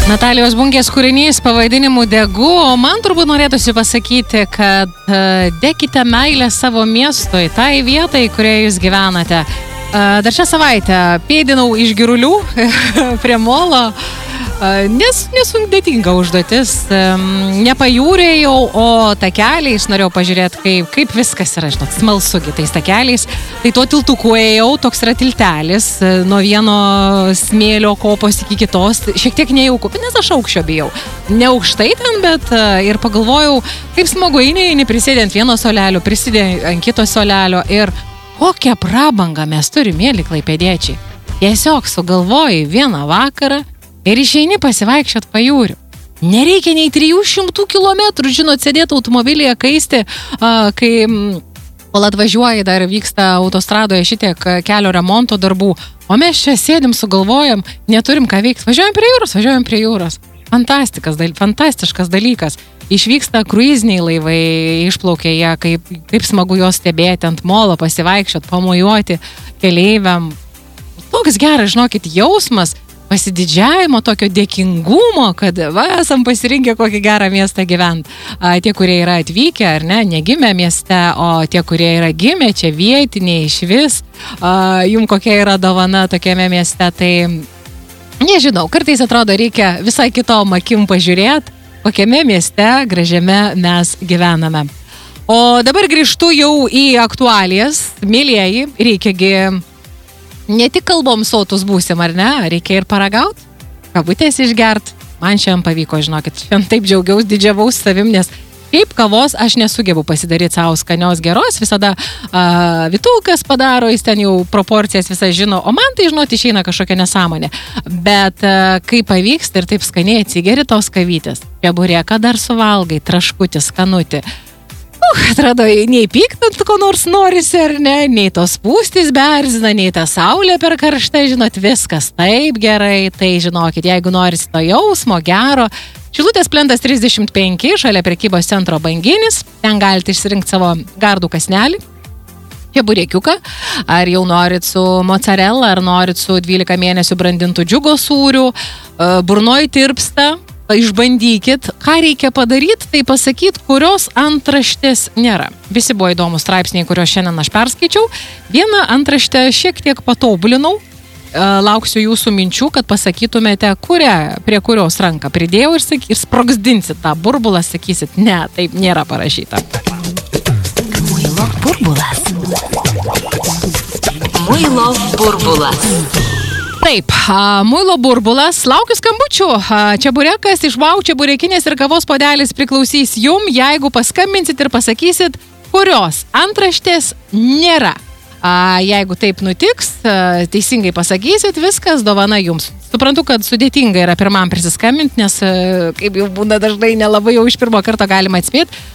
Natalijos Bungės kūrinys pavadinimu Degu, o man turbūt norėtųsi pasakyti, kad dėkite meilę savo miestui, tai vietai, kurioje jūs gyvenate. Dar šią savaitę pėdinau iš Girulių prie molo, nes nesudėtinga užduotis. Ne pajūrėjau, o takeliais norėjau pažiūrėti, kaip viskas yra, žinot, smalsugi tais takeliais. Tai tuo tiltuku ėjau, toks yra tiltelis, nuo vieno smėlio kopos iki kitos, šiek tiek nejauku, nes aš aukščio bijau. Ne aukštai ten, bet ir pagalvojau, kaip smagu eini prisėdė ant vieno solelio, prisidė ant kito solelio ir kokią prabangą mes turime, mėly klaipėdiečiai. Tiesiog sugalvojai vieną vakarą ir išeini pasivaikščiot pajūriu. Nereikia nei 300 kilometrų, žinot, sėdėti automobilyje, kaisti, kai kol atvažiuoji, dar vyksta autostradoje šitiek kelio remonto darbų. O mes čia sėdim, sugalvojam, neturim ką veikti. Važiuojam prie jūros. Fantastiškas dalykas. Išvyksta kruiziniai laivai, išplaukia jie, kaip smagu juos stebėti ant molo, pasivaikščiot, pamojuoti keleiviam. Toks geras, žinokit, jausmas, pasididžiavimo, tokio dėkingumo, kad esam pasirinkę kokį gerą miestą gyventi. Tie, kurie yra atvykę, ar ne, negimę mieste, o tie, kurie yra gimę čia vietiniai išvis, jum kokia yra dovana tokiame mieste, tai nežinau, kartais atrodo reikia visai kitom akim pažiūrėti, kokiame mieste gražiame mes gyvename. O dabar grįžtu jau į aktualijas. Mėlieji, reikiagi ne tik kalbom sotus būsim, ar ne? Reikia ir paragaut, kabutės išgert. Man šiandien pavyko, žinokit, šiandien taip džiaugiaus, didžiavaus savim, nes kaip kavos aš nesugebu pasidaryti savo skanios geros, visada Vitukas padaro, jis ten jau proporcijas visą žino, o man tai, žinot, išeina kažkokia nesąmonė. Bet kai pavyksta ir taip skaniai atsigeri tos kavytės, čeburėką dar suvalgai, traškutį, skanutį. Atrodo, nei pyktant ko nors norisi, ar ne, nei tos spūstys beerzina, nei ta saulė per karšta, žinot, viskas taip gerai, tai žinokit, jeigu norisi to jausmo gero, Šilutės plentas 35, šalia prekybos centro Banginis, ten galite išsirinkti savo gardų kasnelį, čeburėkiuką, ar jau norit su mozzarella, ar norit su 12 mėnesių brandintų džiugo sūrių, burnoj tirpsta, išbandykit, ką reikia padaryti, tai pasakyt, kurios antraštės nėra. Visi buvo įdomus straipsniai, kuriuos šiandien aš perskaičiau. Vieną antraštę šiek tiek patobulinau. Lauksiu jūsų minčių, kad pasakytumėte, prie kurios ranką pridėjau ir sprogsdinsit tą burbulą, sakysit, ne, taip nėra parašyta. Muilo burbulas. Muilo burbulas. Taip, muilo burbulas, laukiu skambučių. Čeburekas iš Vau čeburekinės ir kavos puodelis priklausys jum, jeigu paskambinsit ir pasakysit, kurios antraštės nėra. Jeigu taip nutiks, teisingai pasakysit, viskas dovana jums. Suprantu, kad sudėtinga yra pirmam prisiskambinti, nes kaip jau būna dažnai nelabai jau iš pirmo karto galima atspėti.